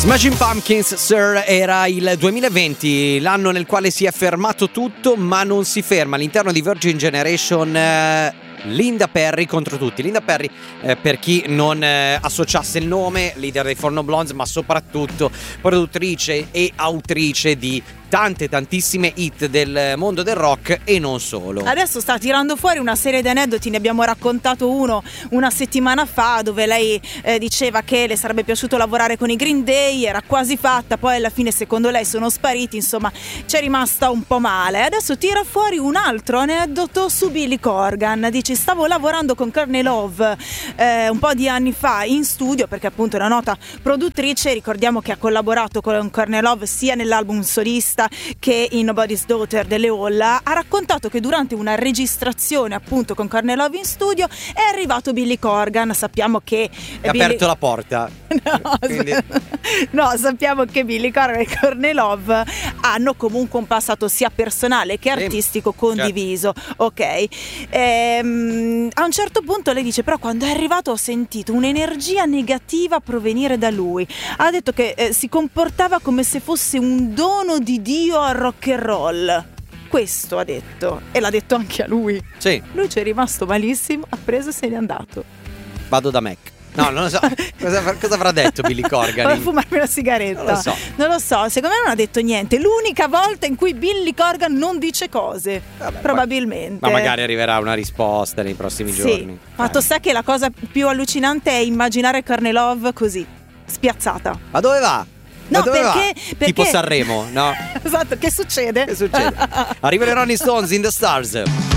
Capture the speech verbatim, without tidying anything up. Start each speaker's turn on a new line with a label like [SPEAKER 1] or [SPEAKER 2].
[SPEAKER 1] Smashing Pumpkins, Sir, era il duemilaventi, l'anno nel quale si è fermato tutto, ma non si ferma. All'interno di Virgin Generation, eh, Linda Perry contro tutti. Linda Perry, eh, per chi non eh, associasse il nome, leader dei Four Non Blondes, ma soprattutto produttrice e autrice di tante tantissime hit del mondo del rock e non solo.
[SPEAKER 2] Adesso sta tirando fuori una serie di aneddoti, ne abbiamo raccontato uno una settimana fa, dove lei eh, diceva che le sarebbe piaciuto lavorare con i Green Day, era quasi fatta, poi alla fine secondo lei sono spariti, insomma c'è rimasta un po' male. Adesso tira fuori un altro aneddoto su Billy Corgan, dice: stavo lavorando con Courtney Love eh, un po' di anni fa in studio, perché appunto è una nota produttrice, ricordiamo che ha collaborato con Courtney Love sia nell'album solista che in Nobody's Daughter delle Olla. Ha raccontato che durante una registrazione appunto con Courtney Love in studio è arrivato Billy Corgan. Sappiamo che
[SPEAKER 1] ha
[SPEAKER 2] Billy...
[SPEAKER 1] aperto la porta.
[SPEAKER 2] No, Quindi... no, sappiamo che Billy Corgan e Courtney Love hanno comunque un passato sia personale che artistico condiviso, certo. Ok. Ehm, a un certo punto lei dice: però quando è arrivato ho sentito un'energia negativa provenire da lui. Ha detto che eh, si comportava come se fosse un dono di Dio al rock and roll. Questo ha detto, e l'ha detto anche a lui.
[SPEAKER 1] Sì.
[SPEAKER 2] Lui ci è rimasto malissimo, ha preso e se n'è andato.
[SPEAKER 1] Vado da Mac. No, non lo so. Cosa, cosa avrà detto Billy Corgan?
[SPEAKER 2] Vado a fumarmi una sigaretta.
[SPEAKER 1] Non lo so.
[SPEAKER 2] Non lo so, secondo me non ha detto niente. L'unica volta in cui Billy Corgan non dice cose. Vabbè, probabilmente.
[SPEAKER 1] Ma magari arriverà una risposta nei prossimi
[SPEAKER 2] sì.
[SPEAKER 1] giorni.
[SPEAKER 2] Fatto eh. sta che la cosa più allucinante è immaginare Courtney Love così, spiazzata.
[SPEAKER 1] Ma dove va?
[SPEAKER 2] No, perché, perché
[SPEAKER 1] tipo Sanremo, no?
[SPEAKER 2] Esatto, che succede?
[SPEAKER 1] Che succede? Arrivano i Rolling Stones in the Stars.